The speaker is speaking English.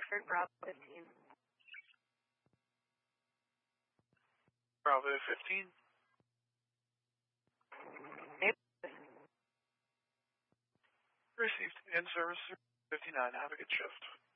Frankfurt, Bravo 15. Bravo 15. Received. In service 59. Have a good shift.